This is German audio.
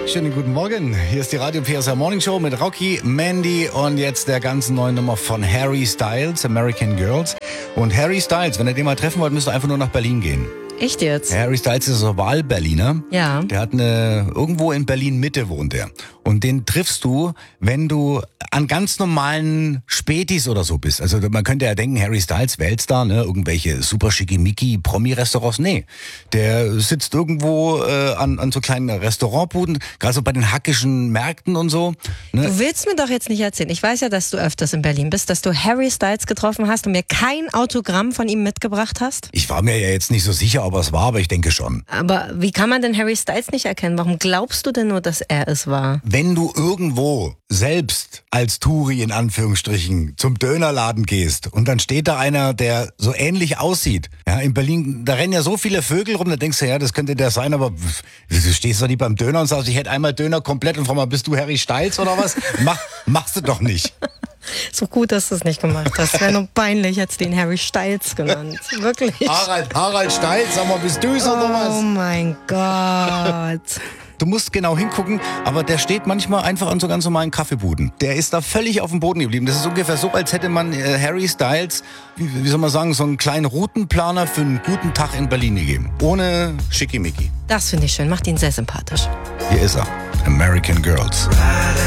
Schönen guten Morgen. Hier ist die Radio PSR Morning Show mit Rocky, Mandy und jetzt der ganzen neuen Nummer von Harry Styles, American Girls. Und Harry Styles, wenn ihr den mal treffen wollt, müsst ihr einfach nur nach Berlin gehen. Echt jetzt? Harry Styles ist so Wahlberliner. Ja. Der hat irgendwo in Berlin Mitte wohnt er. Und den triffst du, wenn du an ganz normalen Spätis oder so bist. Also man könnte ja denken, Harry Styles, Weltstar, ne, irgendwelche super schickimicki Promi-Restaurants. Nee, der sitzt irgendwo an so kleinen Restaurantbuden, gerade so bei den hackischen Märkten und so. Ne? Du willst mir doch jetzt nicht erzählen. Ich weiß ja, dass du öfters in Berlin bist, dass du Harry Styles getroffen hast und mir kein Autogramm von ihm mitgebracht hast. Ich war mir ja jetzt nicht so sicher, ob er es war, aber ich denke schon. Aber wie kann man denn Harry Styles nicht erkennen? Warum glaubst du denn nur, dass er es war? Wenn du irgendwo selbst als Touri in Anführungsstrichen zum Dönerladen gehst und dann steht da einer, der so ähnlich aussieht. Ja, in Berlin, da rennen ja so viele Vögel rum, da denkst du, ja, das könnte der sein, aber du stehst doch nicht beim Döner und sagst, ich hätte einmal Döner komplett und frag mal, bist du Harry Styles oder was? Machst du doch nicht. So gut, dass du es nicht gemacht hast. Wäre nur peinlich, jetzt den Harry Styles genannt. Wirklich. Harald Styles, sag mal, bist du so oder was? Oh mein Gott. Du musst genau hingucken, aber der steht manchmal einfach an so ganz normalen Kaffeebuden. Der ist da völlig auf dem Boden geblieben. Das ist ungefähr so, als hätte man Harry Styles, wie soll man sagen, so einen kleinen Routenplaner für einen guten Tag in Berlin gegeben. Ohne Schickimicki. Das finde ich schön, macht ihn sehr sympathisch. Hier ist er. American Girls.